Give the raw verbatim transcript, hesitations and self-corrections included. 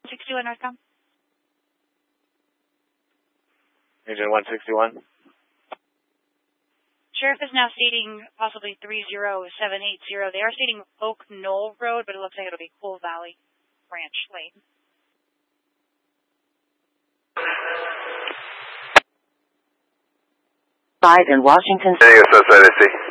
sixty-one northbound. Engine one sixty-one. Sheriff is now stating possibly three zero seven eight zero. They are stating Oak Knoll Road, but it looks like it'll be Cool Valley Branch Lane. Five in Washington. Anything associated, I see.